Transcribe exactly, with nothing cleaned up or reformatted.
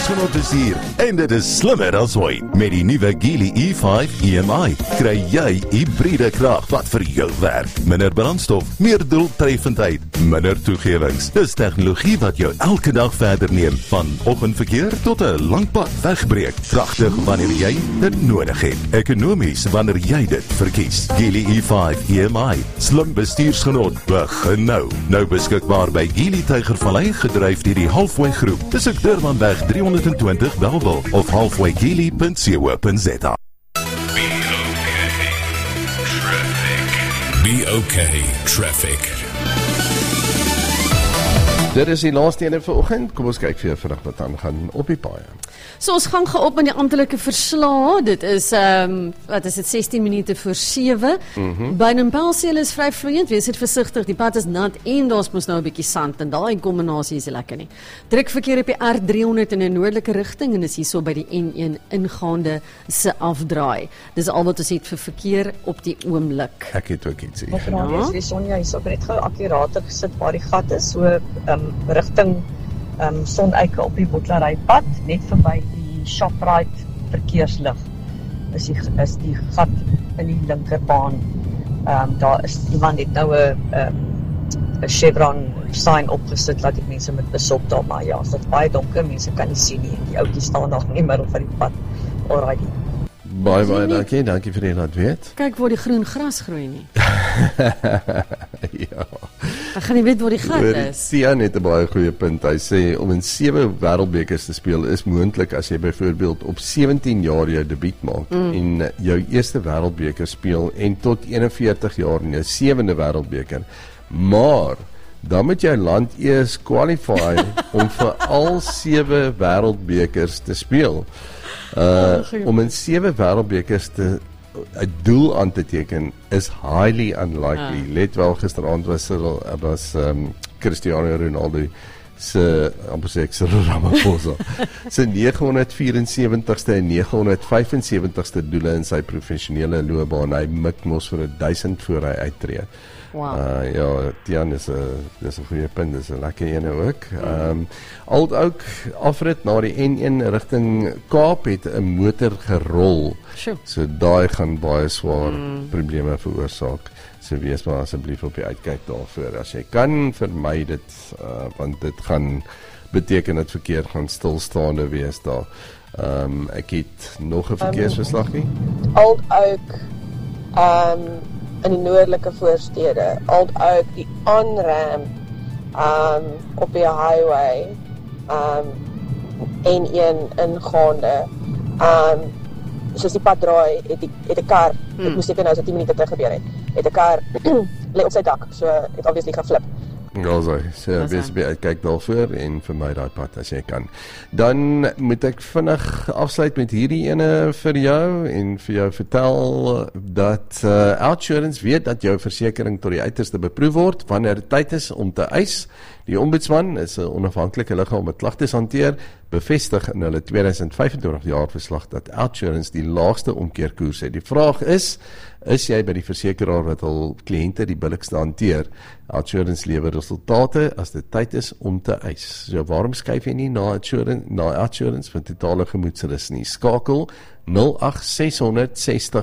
bestuursgenot bestuur. En dit is slimmer as ooit. Met die nuwe Geely E vyf E M I kry jy hybride krag wat vir jou werk. Minder brandstof, meer doeltreffendheid, minder toegewings. Dis tegnologie wat jou elke dag verder neem, van oggendverkeer tot 'n lang pad wegbreek. Kragtig wanneer jy dit nodig het. Ekonomies wanneer jy dit verkies. Geely E vyf E M I. Slim bestuursgenot. Begin nou. Nou beskikbaar by Geely Tygervallei, gedryf deur die Halfway Groep. Dis ek Durbanweg drie honderd en twintig Bellville of halfway geely punt co punt za. Be okay, traffic. Dit is die laaste ene vir oggend. Kom ons kyk vir vinnig wat aangaan op die paaie. So ons gang geop met die amptelike verslae. Dit is ehm um, wat is dit sestien minute voor sewe. Mm-hmm. By Nampelseel is vry vloeiend. Wees dit versigtig. Die pad is nat en daar's mos nou 'n bietjie sand en daai kombinasie is lekker nie. Druk verkeer op die R driehonderd in 'n noordelike rigting en is hierso by die N een ingaande se afdraai. Dis al wat ons het vir verkeer op die oomblik. Ek het ook iets hier. Ja, dis Sonja, hierso het net gou akkurater gesit waar die gat is, so ehm um, rigting Um, Soneike op die Bottlerypad, net verby die Shoprite verkeerslig is die, is die gat in die linkerbaan. Um, daar is iemand het nou 'n um, 'n Chevron sign opgesit laat die mense met besop daar, maar ja, as dit baie donker, mense kan nie sien nie en die ouetjies staan nog in die middel van die pad. Alrighty. Baie baie dankie, dankie vir die laat weet. Kyk waar die groen gras groei nie. Ja. Ek gaan nie weet waar die gat is. Tian het 'n baie goeie punt. Hy sê om in sewe wêreldbekers te speel is moontlik as jy byvoorbeeld op sewentien jaar jou debuut maak mm. en jou eerste wêreldbeker speel en tot een en veertig jaar in jou sewende wêreldbeker. Maar dan moet jou land eers qualify om vir al sewe wêreldbekers te speel. Uh, om in sewe wêreldbekers te 'n doel aan te teken is highly unlikely. Ah. Let wel, gisteraand was er was um, Cristiano Ronaldo se amper sê ek se Ramaphosa se nege vier sewe en nege vyf sewe doele in sy professionele loopbaan. Hy mik mos vir duisend voor hy uittreë. Wow. Uh, ja, Tian is 'n dis 'n goeie punt, dis 'n lekker ene ook. Ehm um, Oud-Oud afrit na die N een rigting Kaap het 'n motor gerol. Sure. So daai gaan baie swaar mm. probleme veroorsaak. So wees maar asseblief op die uitkyk daarvoor. As jy kan, vermy dit uh, want dit gaan beteken dat verkeer gaan stilstaande wees daar. Ehm um, ek het nog 'n verkeersverslaggie. Um, Oud-Oud ehm um, in die noordelike voorstede, Oud-Oud die aanram um, op die highway um, N een ingaande um, soos die pad draai het die, het die kar, hmm. het moes seker nou so tien minute terug gebeur het, het die kar lê op sy dak, so het obviously geflip. Ja, so, so wees by uitkyk daarvoor en vir my daai pad as jy kan. Dan moet ek vinnig afsluit met hierdie ene vir jou en vir jou vertel dat uh, Outsurance weet dat jou versekering tot die uiterste beproef word wanneer dit tyd is om te eis. Die ombudsman is 'n onafhanklike liggaam wat klagtes hanteer, bevestig in hulle tweeduisend vyfentwintig jaar verslag dat Outsurance die laagste omkeerkoers het. Die vraag is, is jy by die versekeraar wat hul kliënte die billikste hanteer? Outsurance lewer resultate as dit tyd is om te eis. So waarom skuif jy nie na Outsurance, na Outsurance vir totale gemoedsrus nie? Skakel nul agt ses honderd ses